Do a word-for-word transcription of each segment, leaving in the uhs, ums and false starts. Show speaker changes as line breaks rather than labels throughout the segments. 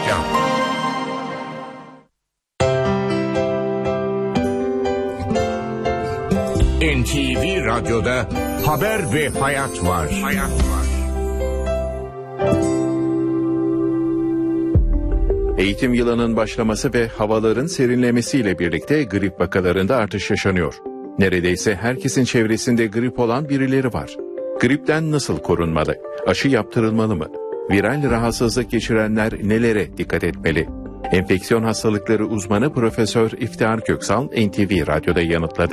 Özcan. N T V Radyo'da Haber ve Hayat var. Hayat var.
Eğitim yılının başlaması ve havaların serinlemesiyle birlikte grip vakalarında artış yaşanıyor. Neredeyse herkesin çevresinde grip olan birileri var. Gripten nasıl korunmalı? Aşı yaptırılmalı mı? Viral rahatsızlık geçirenler nelere dikkat etmeli? Enfeksiyon hastalıkları uzmanı Profesör İftihar Köksal N T V Radyo'da yanıtladı.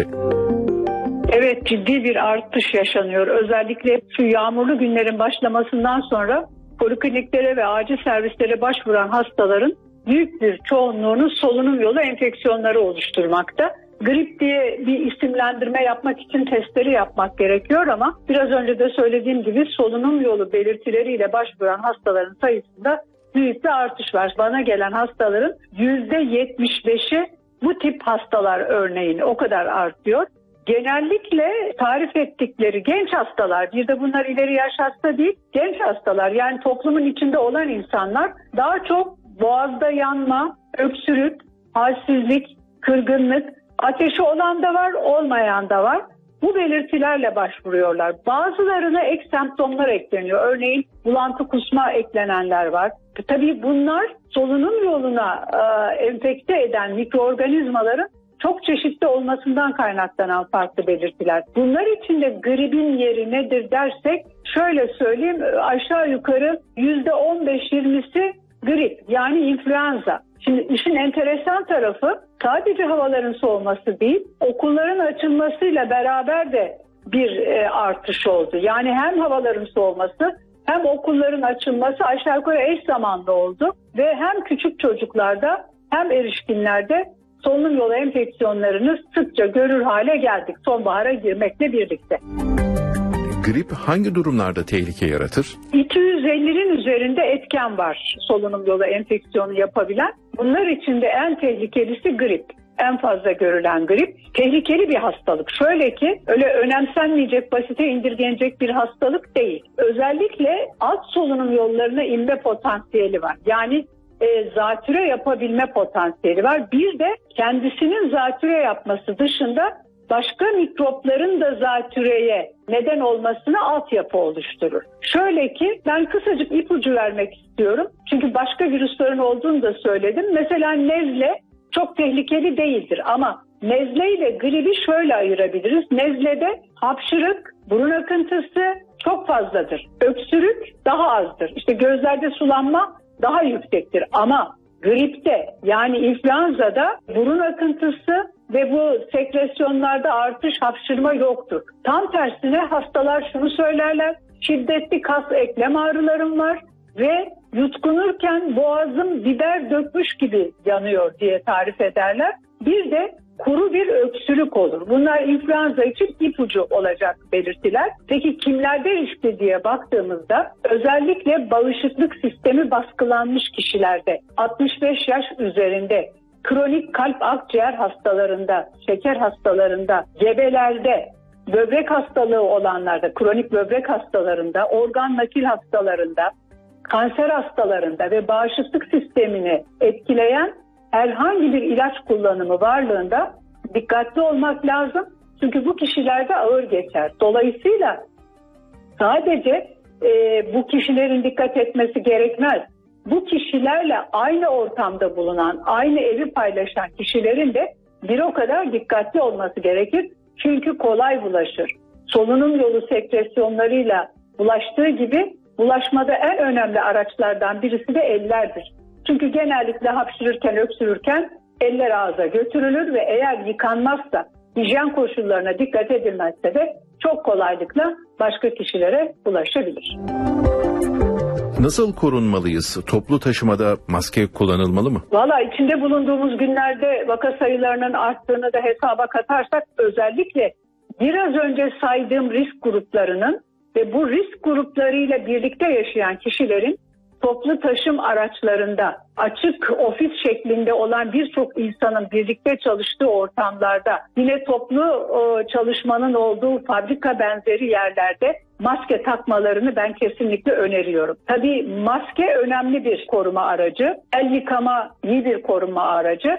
Evet, ciddi bir artış yaşanıyor. Özellikle şu yağmurlu günlerin başlamasından sonra polikliniklere ve acil servislere başvuran hastaların büyük bir çoğunluğunun solunum yolu enfeksiyonları oluşturmakta. Grip diye bir isimlendirme yapmak için testleri yapmak gerekiyor ama biraz önce de söylediğim gibi solunum yolu belirtileriyle başvuran hastaların sayısında büyük bir artış var. Bana gelen hastaların yüzde yetmiş beşi bu tip hastalar örneğin, o kadar artıyor. Genellikle tarif ettikleri genç hastalar, bir de bunlar ileri yaş hasta değil, genç hastalar, yani toplumun içinde olan insanlar daha çok boğazda yanma, öksürük, halsizlik, kırgınlık, ateşi olan da var, olmayan da var. Bu belirtilerle başvuruyorlar. Bazılarına ek semptomlar ekleniyor. Örneğin bulantı, kusma eklenenler var. Tabii bunlar solunum yoluna e, enfekte eden mikroorganizmaların çok çeşitli olmasından kaynaklanan farklı belirtiler. Bunlar için de gripin yeri nedir dersek, şöyle söyleyeyim, aşağı yukarı yüzde on beş yirmisi grip, yani influenza. Şimdi işin enteresan tarafı sadece havaların soğuması değil, okulların açılmasıyla beraber de bir e, artış oldu. Yani hem havaların soğuması hem okulların açılması aşağı yukarı eş zamanlı oldu ve hem küçük çocuklarda hem erişkinlerde solunum yolu enfeksiyonlarını sıkça görür hale geldik sonbahara girmekle birlikte.
Grip hangi durumlarda tehlike yaratır?
iki yüz ellinin üzerinde etken var solunum yolu enfeksiyonu yapabilen. Bunlar içinde en tehlikelisi grip. En fazla görülen grip. Tehlikeli bir hastalık. Şöyle ki öyle önemsenmeyecek, basite indirgenecek bir hastalık değil. Özellikle alt solunum yollarına inme potansiyeli var. Yani E, zatüre yapabilme potansiyeli var. Bir de kendisinin zatüre yapması dışında başka mikropların da zatüreye neden olmasına altyapı oluşturur. Şöyle ki ben kısacık ipucu vermek istiyorum. Çünkü başka virüslerin olduğunu da söyledim. Mesela nezle çok tehlikeli değildir ama nezle ile gribi şöyle ayırabiliriz. Nezlede hapşırık, burun akıntısı çok fazladır. Öksürük daha azdır. İşte gözlerde sulanma daha yüksektir ama gripte, yani influenza'da burun akıntısı ve bu sekresyonlarda artış, hapşırma yoktur. Tam tersine hastalar şunu söylerler: şiddetli kas eklem ağrılarım var ve yutkunurken boğazım biber dökmüş gibi yanıyor diye tarif ederler. Bir de kuru bir öksürük olur. Bunlar influenza için ipucu olacak belirtiler. Peki kimlerde riskli diye baktığımızda özellikle bağışıklık sistemi baskılanmış kişilerde, altmış beş yaş üzerinde, kronik kalp akciğer hastalarında, şeker hastalarında, gebelerde, böbrek hastalığı olanlarda, kronik böbrek hastalarında, organ nakil hastalarında, kanser hastalarında ve bağışıklık sistemini etkileyen herhangi bir ilaç kullanımı varlığında dikkatli olmak lazım. Çünkü bu kişilerde ağır geçer. Dolayısıyla sadece e, bu kişilerin dikkat etmesi gerekmez. Bu kişilerle aynı ortamda bulunan, aynı evi paylaşan kişilerin de bir o kadar dikkatli olması gerekir. Çünkü kolay bulaşır. Solunum yolu sekresyonlarıyla bulaştığı gibi bulaşmada en önemli araçlardan birisi de ellerdir. Çünkü genellikle hapşırırken, öksürürken eller ağza götürülür ve eğer yıkanmazsa, hijyen koşullarına dikkat edilmezse de çok kolaylıkla başka kişilere bulaşabilir.
Nasıl korunmalıyız? Toplu taşımada maske kullanılmalı mı?
Valla içinde bulunduğumuz günlerde vaka sayılarının arttığını da hesaba katarsak özellikle biraz önce saydığım risk gruplarının ve bu risk gruplarıyla birlikte yaşayan kişilerin toplu taşım araçlarında, açık ofis şeklinde olan birçok insanın birlikte çalıştığı ortamlarda, yine toplu çalışmanın olduğu fabrika benzeri yerlerde maske takmalarını ben kesinlikle öneriyorum. Tabii maske önemli bir koruma aracı, el yıkama iyi bir koruma aracı.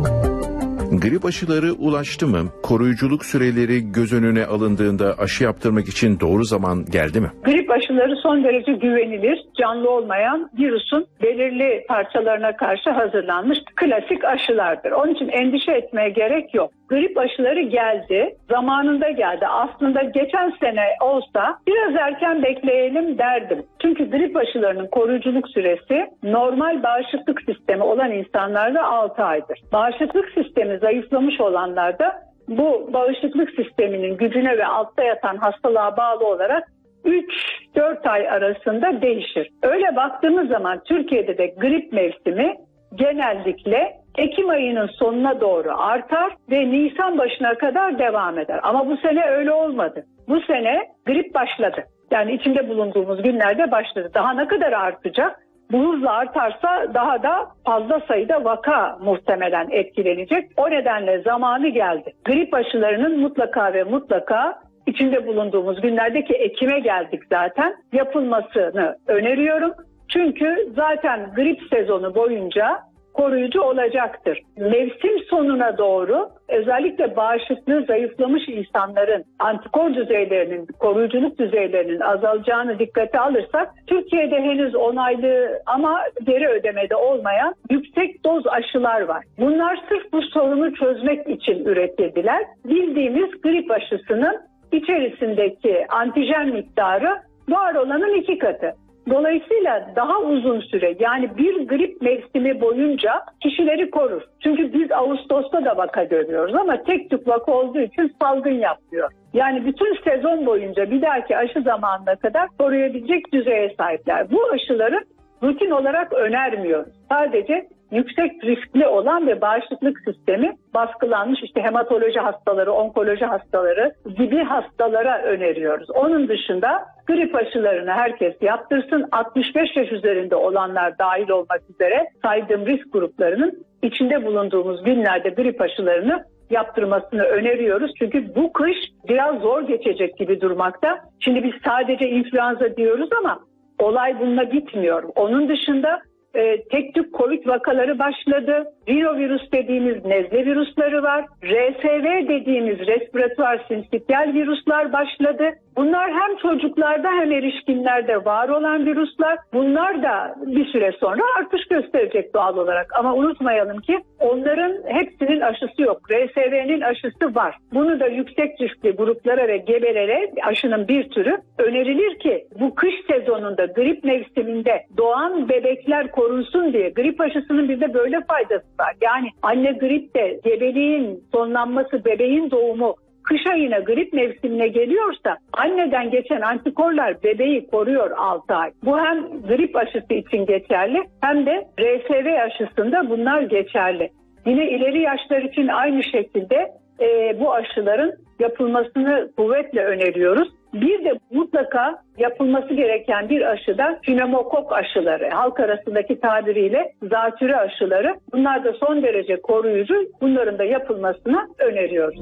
Grip aşıları ulaştı mı? Koruyuculuk süreleri göz önüne alındığında aşı yaptırmak için doğru zaman geldi mi?
Grip aşıları son derece güvenilir, canlı olmayan virüsün belirli parçalarına karşı hazırlanmış klasik aşılardır. Onun için endişe etmeye gerek yok. Grip aşıları geldi, zamanında geldi. Aslında geçen sene olsa biraz erken bekleyelim derdim. Çünkü grip aşılarının koruyuculuk süresi normal bağışıklık sistemi olan insanlarda altı aydır. Bağışıklık sistemi zayıflamış olanlarda bu bağışıklık sisteminin gücüne ve altta yatan hastalığa bağlı olarak üç dört ay arasında değişir. Öyle baktığımız zaman Türkiye'de de grip mevsimi genellikle Ekim ayının sonuna doğru artar ve Nisan başına kadar devam eder. Ama bu sene öyle olmadı. Bu sene grip başladı. Yani içinde bulunduğumuz günlerde başladı. Daha ne kadar artacak? Bu hızla artarsa daha da fazla sayıda vaka muhtemelen etkilenecek. O nedenle zamanı geldi. Grip aşılarının mutlaka ve mutlaka içinde bulunduğumuz günlerdeki Ekim'e geldik zaten, yapılmasını öneriyorum. Çünkü zaten grip sezonu boyunca koruyucu olacaktır. Mevsim sonuna doğru özellikle bağışıklığı zayıflamış insanların antikor düzeylerinin, koruyuculuk düzeylerinin azalacağını dikkate alırsak, Türkiye'de henüz onaylı ama geri ödemede olmayan yüksek doz aşılar var. Bunlar sırf bu sorunu çözmek için üretildiler. Bildiğimiz grip aşısının içerisindeki antijen miktarı var olanın iki katı. Dolayısıyla daha uzun süre, yani bir grip mevsimi boyunca kişileri korur. Çünkü biz Ağustos'ta da vaka görüyoruz ama tek tük vaka olduğu için salgın yapmıyor. Yani bütün sezon boyunca bir dahaki aşı zamanına kadar koruyabilecek düzeye sahipler. Bu aşıları rutin olarak önermiyoruz. Sadece yüksek riskli olan ve bağışıklık sistemi baskılanmış işte hematoloji hastaları, onkoloji hastaları gibi hastalara öneriyoruz. Onun dışında grip aşılarını herkes yaptırsın. altmış beş yaş üzerinde olanlar dahil olmak üzere saydığım risk gruplarının içinde bulunduğumuz günlerde grip aşılarını yaptırmasını öneriyoruz. Çünkü bu kış biraz zor geçecek gibi durmakta. Şimdi biz sadece influenza diyoruz ama olay bununla bitmiyor. Onun dışında e, tek tük Covid vakaları başladı. Rinovirüs dediğimiz nezle virüsleri var. R S V dediğimiz respiratuar sinsitial virüsler başladı. Bunlar hem çocuklarda hem erişkinlerde var olan virüsler. Bunlar da bir süre sonra artış gösterecek doğal olarak. Ama unutmayalım ki onların hepsinin aşısı yok. R S V'nin aşısı var. Bunu da yüksek riskli gruplara ve gebelere aşının bir türü önerilir ki bu kış sezonunda grip mevsiminde doğan bebekler korunsun diye grip aşısının bir de böyle faydası var. Yani anne gripte gebeliğin sonlanması, bebeğin doğumu kış ayına grip mevsimine geliyorsa anneden geçen antikorlar bebeği koruyor altı ay. Bu hem grip aşısı için geçerli hem de R S V aşısında bunlar geçerli. Yine ileri yaşlar için aynı şekilde e, bu aşıların yapılmasını kuvvetle öneriyoruz. Bir de mutlaka yapılması gereken bir aşı da pneumokok aşıları, halk arasındaki tabiriyle zatürre aşıları. Bunlar da son derece koruyucu. Bunların da yapılmasını öneriyoruz.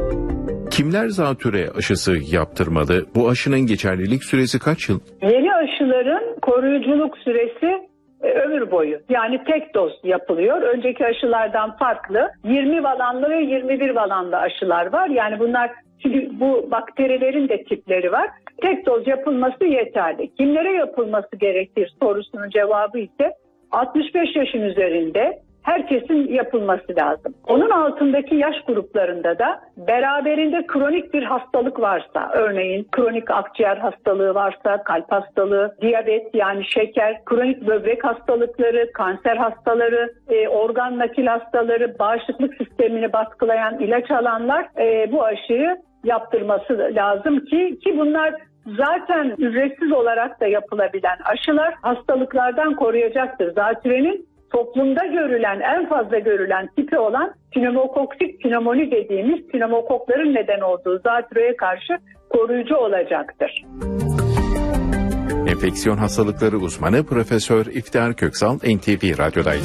Kimler zatürre aşısı yaptırmalı? Bu aşının geçerlilik süresi kaç yıl?
Yeni aşıların koruyuculuk süresi e, ömür boyu. Yani tek doz yapılıyor. Önceki aşılardan farklı. yirmi valanlı ve yirmi bir valanlı aşılar var. Yani bunlar, çünkü bu bakterilerin de tipleri var. Tek doz yapılması yeterli. Kimlere yapılması gerekir sorusunun cevabı ise altmış beş yaşın üzerinde herkesin yapılması lazım. Onun altındaki yaş gruplarında da beraberinde kronik bir hastalık varsa, örneğin kronik akciğer hastalığı varsa, kalp hastalığı, diyabet yani şeker, kronik böbrek hastalıkları, kanser hastaları, e, organ nakil hastaları, bağışıklık sistemini baskılayan ilaç alanlar e, bu aşıyı yaptırması lazım ki ki bunlar zaten ücretsiz olarak da yapılabilen aşılar hastalıklardan koruyacaktır. Zatürrenin toplumda görülen, en fazla görülen tipi olan pneumokoktik pneumoni dediğimiz pneumokokların neden olduğu zatürreye karşı koruyucu olacaktır.
enfeksiyon hastalıkları uzmanı Profesör İftihar Köksal N T V Radyo'daydı.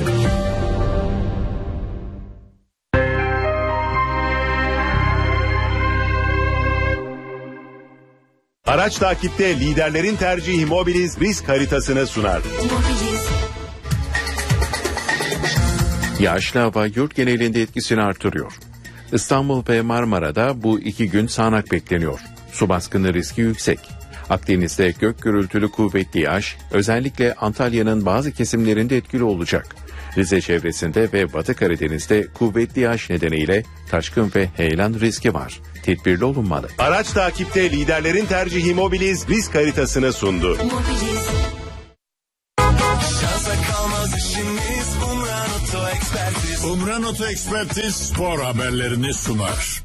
Araç takipte liderlerin tercihi Mobiliz risk haritasını sunar.
Yağışlı hava yurt genelinde etkisini artırıyor. İstanbul ve Marmara'da bu iki gün sağanak bekleniyor. Su baskını riski yüksek. Akdeniz'de gök gürültülü kuvvetli yağış özellikle Antalya'nın bazı kesimlerinde etkili olacak. Rize çevresinde ve Batı Karadeniz'de kuvvetli yağış nedeniyle taşkın ve heyelan riski var. Tedbirli olunmalı.
Araç takipte liderlerin tercihi Mobiliz risk haritasını sundu.
Umran Oto Ekspertiz spor haberlerini sunar.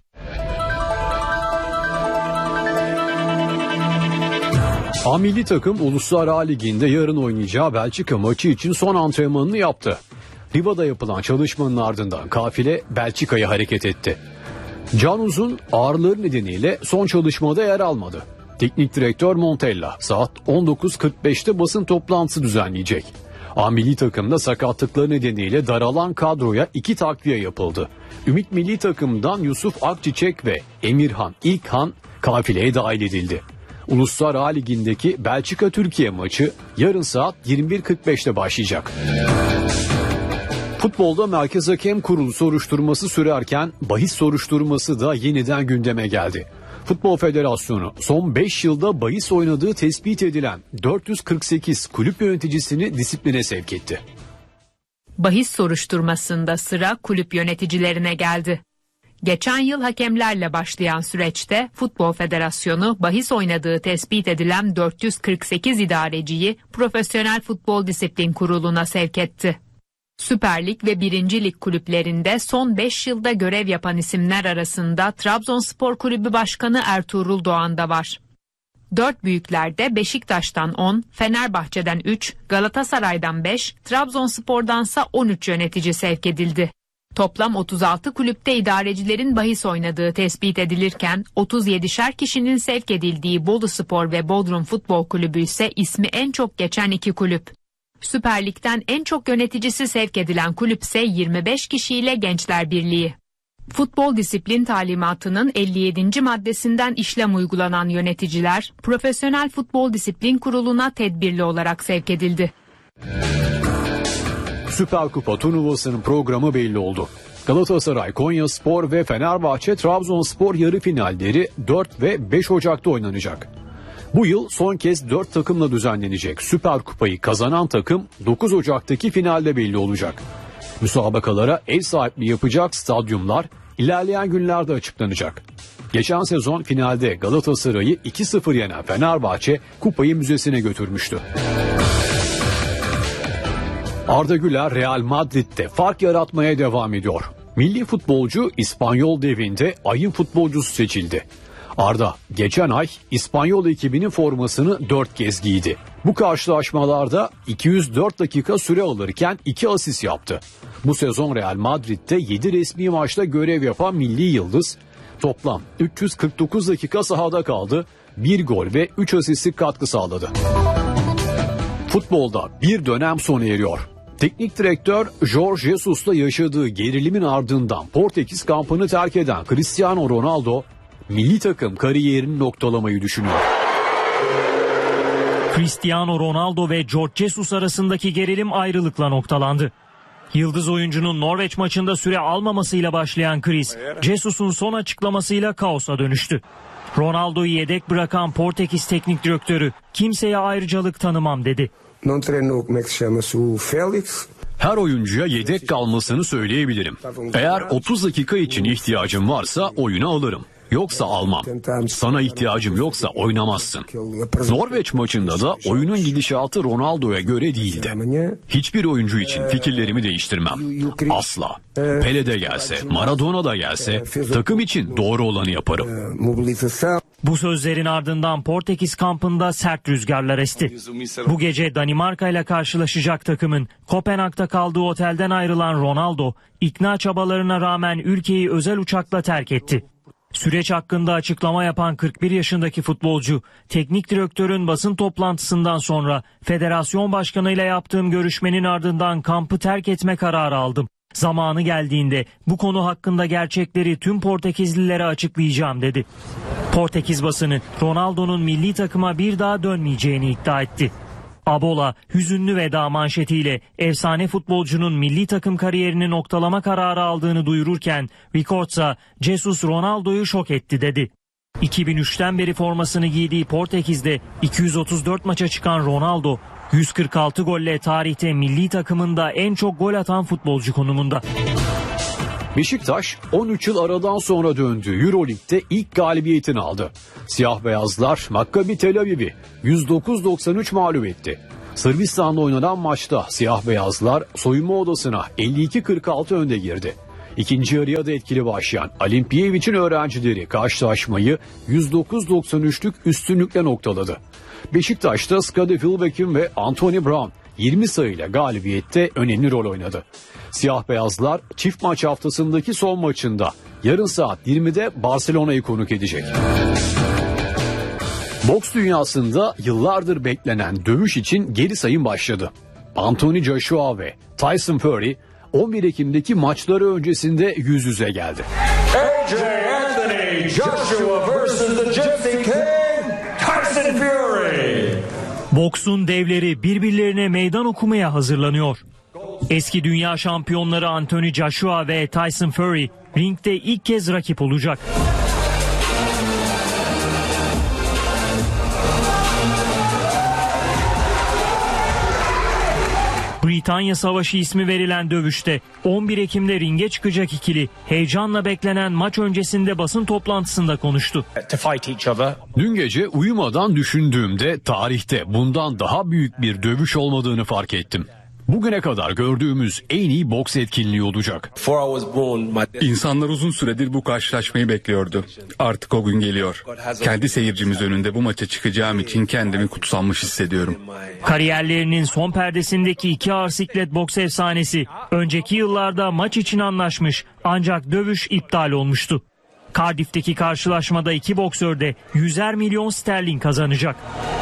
A milli takım Uluslar A Ligi'nde yarın oynayacağı Belçika maçı için son antrenmanını yaptı. Riva'da yapılan çalışmanın ardından kafile Belçika'ya hareket etti. Can Uzun ağrıları nedeniyle son çalışmada yer almadı. Teknik direktör Montella saat on dokuz kırk beşte basın toplantısı düzenleyecek. A milli takımda sakatlıkları nedeniyle daralan kadroya iki takviye yapıldı. Ümit milli takımdan Yusuf Akçiçek ve Emirhan İlkhan kafileye dahil edildi. Uluslar A Ligi'ndeki Belçika-Türkiye maçı yarın saat yirmi bir kırk beşte başlayacak. Futbolda Merkez Hakem Kurulu soruşturması sürerken bahis soruşturması da yeniden gündeme geldi. Futbol Federasyonu son beş yılda bahis oynadığı tespit edilen dört yüz kırk sekiz kulüp yöneticisini disipline sevk etti.
Bahis soruşturmasında sıra kulüp yöneticilerine geldi. Geçen yıl hakemlerle başlayan süreçte Futbol Federasyonu bahis oynadığı tespit edilen dört yüz kırk sekiz idareciyi Profesyonel Futbol Disiplin Kurulu'na sevk etti. Süper Lig ve birinci Lig kulüplerinde son beş yılda görev yapan isimler arasında Trabzonspor Kulübü Başkanı Ertuğrul Doğan da var. Dört büyüklerde Beşiktaş'tan on, Fenerbahçe'den üç, Galatasaray'dan beş, Trabzonspor'dansa on üç yönetici sevk edildi. Toplam otuz altı kulüpte idarecilerin bahis oynadığı tespit edilirken otuz yedişer kişinin sevk edildiği Boluspor ve Bodrum Futbol Kulübü ise ismi en çok geçen iki kulüp. Süper Lig'den en çok yöneticisi sevk edilen kulüp ise yirmi beş kişiyle Gençler Birliği. Futbol disiplin talimatının elli yedinci maddesinden işlem uygulanan yöneticiler Profesyonel Futbol Disiplin Kurulu'na tedbirli olarak sevk edildi.
Süper Kupa turnuvasının programı belli oldu. Galatasaray, Konyaspor ve Fenerbahçe Trabzonspor yarı finalleri dört ve beş Ocak'ta oynanacak. Bu yıl son kez dört takımla düzenlenecek Süper Kupayı kazanan takım dokuz Ocak'taki finalde belli olacak. Müsabakalara ev sahipliği yapacak stadyumlar ilerleyen günlerde açıklanacak. Geçen sezon finalde Galatasaray'ı iki sıfır yenen Fenerbahçe kupayı müzesine götürmüştü. Arda Güler Real Madrid'de fark yaratmaya devam ediyor. Milli futbolcu İspanyol devinde ayın futbolcusu seçildi. Arda geçen ay İspanyol ekibinin formasını dört kez giydi. Bu karşılaşmalarda iki yüz dört dakika süre alırken iki asist yaptı. Bu sezon Real Madrid'de yedi resmi maçta görev yapan milli yıldız toplam üç yüz kırk dokuz dakika sahada kaldı, bir gol ve üç asistlik katkı sağladı. Futbolda bir dönem sona eriyor. Teknik direktör Jorge Jesus'la yaşadığı gerilimin ardından Portekiz kampını terk eden Cristiano Ronaldo milli takım kariyerini noktalamayı düşünüyor.
Cristiano Ronaldo ve Jorge Jesus arasındaki gerilim ayrılıkla noktalandı. Yıldız oyuncunun Norveç maçında süre almamasıyla başlayan kriz, Jesus'un son açıklamasıyla kaosa dönüştü. Ronaldo'yu yedek bırakan Portekiz teknik direktörü kimseye ayrıcalık tanımam dedi.
Her oyuncuya yedek kalmasını söyleyebilirim. Eğer otuz dakika için ihtiyacım varsa oyuna alırım. Yoksa almam. Sana ihtiyacım yoksa oynamazsın. Norveç maçında da oyunun gidişatı Ronaldo'ya göre değildi. Hiçbir oyuncu için fikirlerimi değiştirmem. Asla. Pele de gelse, Maradona da gelse takım için doğru olanı yaparım.
Bu sözlerin ardından Portekiz kampında sert rüzgarlar esti. Bu gece Danimarka ile karşılaşacak takımın Kopenhag'da kaldığı otelden ayrılan Ronaldo, ikna çabalarına rağmen ülkeyi özel uçakla terk etti. Süreç hakkında açıklama yapan kırk bir yaşındaki futbolcu, teknik direktörün basın toplantısından sonra federasyon başkanıyla yaptığım görüşmenin ardından kampı terk etme kararı aldım. Zamanı geldiğinde bu konu hakkında gerçekleri tüm Portekizlilere açıklayacağım dedi. Portekiz basını Ronaldo'nun milli takıma bir daha dönmeyeceğini iddia etti. Abola hüzünlü veda manşetiyle efsane futbolcunun milli takım kariyerini noktalama kararı aldığını duyururken Recordsa Jesus Ronaldo'yu şok etti dedi. iki bin üçten beri formasını giydiği Portekiz'de iki yüz otuz dört maça çıkan Ronaldo yüz kırk altı golle tarihte milli takımında en çok gol atan futbolcu konumunda.
Beşiktaş on üç yıl aradan sonra döndü. Euroleague'de ilk galibiyetini aldı. Siyah beyazlar Maccabi Tel Aviv'i yüz dokuz doksan üç mağlup etti. Sırbistan'da oynanan maçta siyah beyazlar soyunma odasına elli iki kırk altı önde girdi. İkinci yarıya da etkili başlayan Olimpiyevic'in öğrencileri karşılaşmayı yüz dokuz doksan üçlük üstünlükle noktaladı. Beşiktaş'ta Scottie Wilbekin ve Anthony Brown yirmi sayıyla galibiyette önemli rol oynadı. Siyah beyazlar çift maç haftasındaki son maçında yarın saat yirmide Barcelona'yı konuk edecek. Boks dünyasında yıllardır beklenen dövüş için geri sayım başladı. Anthony Joshua ve Tyson Fury on bir Ekim'deki maçları öncesinde yüz yüze geldi.
A J Anthony Joshua versus the Gypsy King Tyson Fury.
Boksun devleri birbirlerine meydan okumaya hazırlanıyor. Eski dünya şampiyonları Anthony Joshua ve Tyson Fury ringde ilk kez rakip olacak. Britanya Savaşı ismi verilen dövüşte on bir Ekim'de ringe çıkacak ikili heyecanla beklenen maç öncesinde basın toplantısında konuştu.
Dün gece uyumadan düşündüğümde tarihte bundan daha büyük bir dövüş olmadığını fark ettim. Bugüne kadar gördüğümüz en iyi boks etkinliği olacak.
İnsanlar uzun süredir bu karşılaşmayı bekliyordu. Artık o gün geliyor. Kendi seyircimiz önünde bu maça çıkacağım için kendimi kutsanmış hissediyorum.
Kariyerlerinin son perdesindeki iki ağır siklet boks efsanesi önceki yıllarda maç için anlaşmış ancak dövüş iptal olmuştu. Cardiff'teki karşılaşmada iki boksör de yüzer milyon sterlin kazanacak.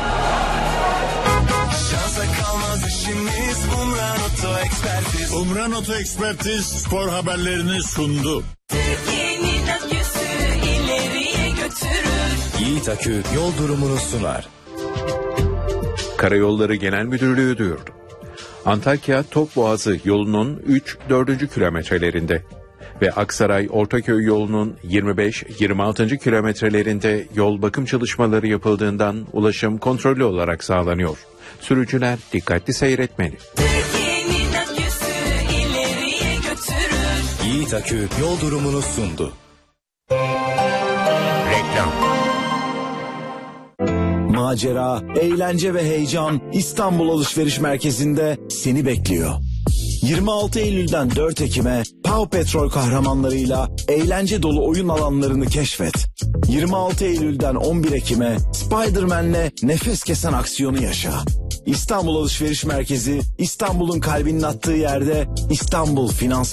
Umran Oto Ekspertiz spor haberlerini sundu.
Türkiye'nin aküsü ileriye götürür.
Yiğit Akü yol durumunu sunar.
Karayolları Genel Müdürlüğü duyurdu. Antakya Topboğazı yolunun üç dördüncü kilometrelerinde ve Aksaray Ortaköy yolunun yirmi beş yirmi altıncı kilometrelerinde yol bakım çalışmaları yapıldığından ulaşım kontrollü olarak sağlanıyor. Sürücüler dikkatli seyretmeli.
Yiğit Akü yol durumunu sundu.
Reklam.
Macera, eğlence ve heyecan İstanbul Alışveriş Merkezi'nde seni bekliyor. yirmi altı Eylül'den dört Ekim'e Pow Petrol kahramanlarıyla eğlence dolu oyun alanlarını keşfet. yirmi altı Eylül'den on bir Ekim'e Spider-Man'le nefes kesen aksiyonu yaşa. İstanbul Alışveriş Merkezi, İstanbul'un kalbinin attığı yerde İstanbul Finans